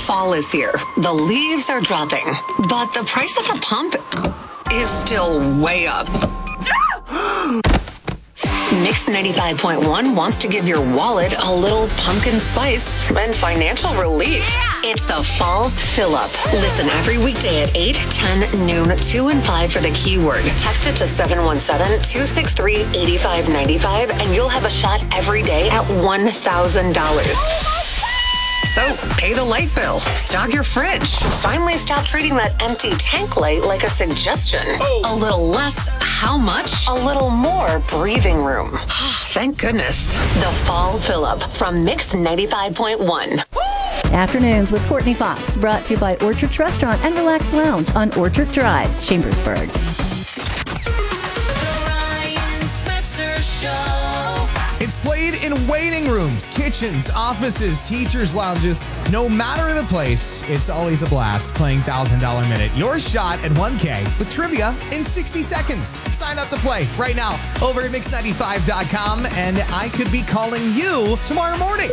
Fall is here. The leaves are dropping, but the price at the pump is still way up. Mix 95.1 wants to give your wallet a little pumpkin spice and financial relief. It's the Fall Fill-Up. Listen every weekday at 8, 10, noon, 2, and 5 for the keyword. Text it to 717-263-8595 and you'll have a shot every day at $1,000. So, pay the light bill, stock your fridge, finally stop treating that empty tank light like a suggestion. A little less, how much? A little more breathing room. Thank goodness. The Fall Fill-Up from Mix 95.1. Afternoons with Courtney Fox, brought to you by Orchard's Restaurant and Relax Lounge on Orchard Drive, Chambersburg. The Ryan Spencer Show. It's played in waiting rooms, kitchens, offices, teachers' lounges. No matter the place, it's always a blast playing $1,000 Minute. Your shot at $1K with trivia in 60 seconds. Sign up to play right now over at Mix95.com, and I could be calling you tomorrow morning.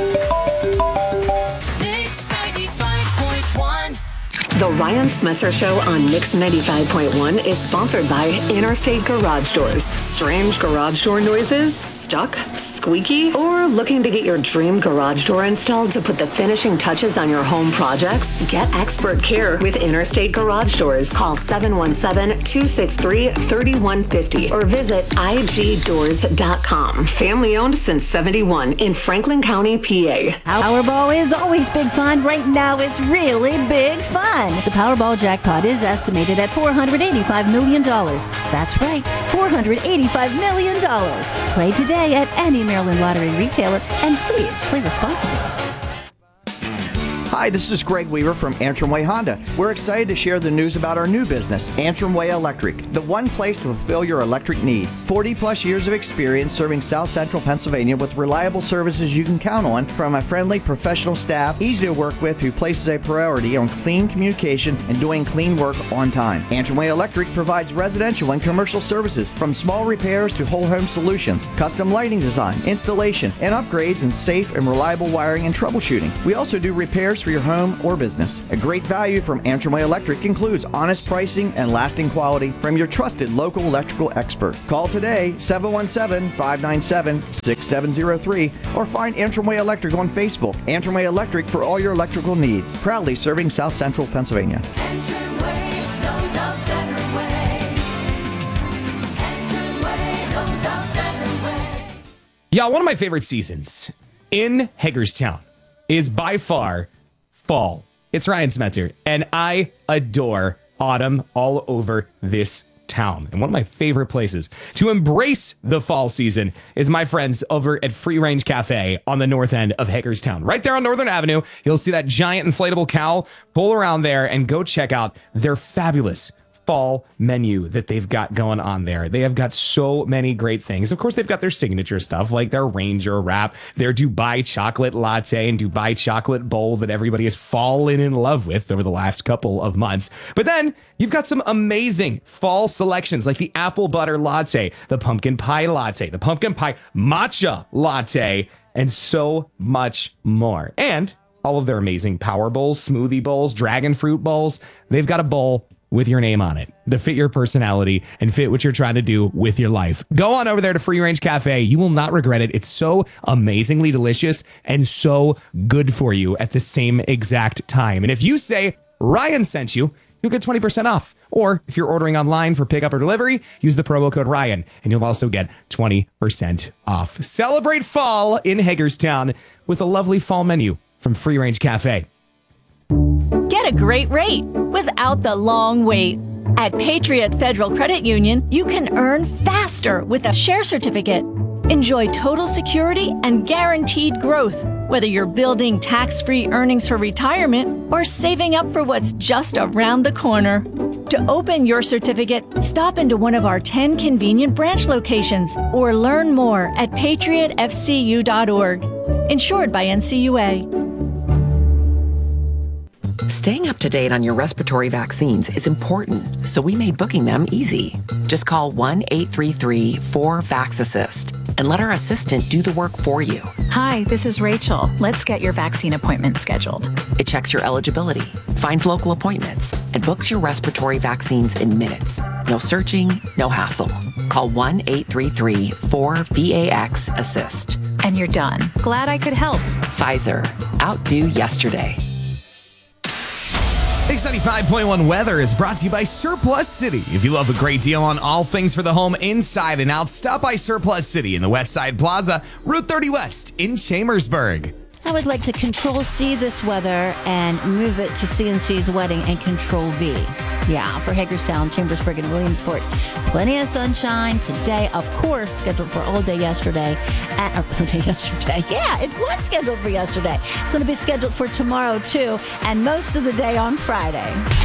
Mix 95.1. The Ryan Smetzer Show on Mix 95.1 is sponsored by Interstate Garage Doors. Strange garage door noises? Stuck? Squeaky? Or looking to get your dream garage door installed to put the finishing touches on your home projects? Get expert care with Interstate Garage Doors. Call 717-263-3150 or visit igdoors.com. Family owned since 71 in Franklin County, PA. Powerball is always big fun. Right now, it's really big fun. The Powerball jackpot is estimated at $485 million. That's right, $485 million. Play today at any Maryland Lottery retailer, and please play responsibly. Hi, this is Greg Weaver from Antrim Way Honda. We're excited to share the news about our new business, Antrim Way Electric, the one place to fulfill your electric needs. 40 plus years of experience serving South Central Pennsylvania with reliable services you can count on from a friendly professional staff, easy to work with, who places a priority on clean communication and doing clean work on time. Antrim Way Electric provides residential and commercial services from small repairs to whole home solutions, custom lighting design, installation, and upgrades in safe and reliable wiring and troubleshooting. We also do repairs for your home or business. A great value from Antrim Way Electric includes honest pricing and lasting quality from your trusted local electrical expert. Call today, 717-597-6703, or find Antrim Way Electric on Facebook. Antrim Way Electric for all your electrical needs. Proudly serving South Central Pennsylvania. Antrim Way knows a better way. Antrim Way knows a better way. Yeah, one of my favorite seasons in Hagerstown is by far fall. It's Ryan Smetzer, and I adore autumn all over this town. And one of my favorite places to embrace the fall season is my friends over at Free Range Cafe on the north end of Hagerstown. Right there on Northern Avenue, you'll see that giant inflatable cow. Pull around there and go check out their fabulous fall menu that they've got going on there. They have got so many great things. Of course, they've got their signature stuff like their Ranger wrap, their Dubai chocolate latte and Dubai chocolate bowl that everybody has fallen in love with over the last couple of months. But then you've got some amazing fall selections like the apple butter latte, the pumpkin pie latte, the pumpkin pie matcha latte, and so much more. And all of their amazing power bowls, smoothie bowls, dragon fruit bowls. They've got a bowl with your name on it to fit your personality and fit what you're trying to do with your life. Go on over there to Free Range Cafe. You will not regret it. It's so amazingly delicious and so good for you at the same exact time. And if you say Ryan sent you, you'll get 20% off. Or if you're ordering online for pickup or delivery, use the promo code Ryan and you'll also get 20% off. Celebrate fall in Hagerstown with a lovely fall menu from Free Range Cafe. Get a great rate without the long wait. At Patriot Federal Credit Union, you can earn faster with a share certificate. Enjoy total security and guaranteed growth, whether you're building tax-free earnings for retirement or saving up for what's just around the corner. To open your certificate, stop into one of our 10 convenient branch locations or learn more at patriotfcu.org. Insured by NCUA. Staying up to date on your respiratory vaccines is important, so we made booking them easy. Just call 1-833-4-VAX-ASSIST. and let our assistant do the work for you. Hi, this is Rachel. Let's get your vaccine appointment scheduled. It checks your eligibility, finds local appointments, and books your respiratory vaccines in minutes. No searching, no hassle. Call 1-833-4VAX-ASSIST. And you're done. Glad I could help. Pfizer. Outdo yesterday. Mix 95.1 weather is brought to you by Surplus City. If you love a great deal on all things for the home inside and out, stop by Surplus City in the West Side Plaza, Route 30 West in Chambersburg. I would like to Control-C this weather and move it to CNC's wedding and Control-V. Yeah, for Hagerstown, Chambersburg, and Williamsport. Plenty of sunshine today, of course, scheduled for all day yesterday. Yeah, it was scheduled for yesterday. It's going to be scheduled for tomorrow, too, and most of the day on Friday.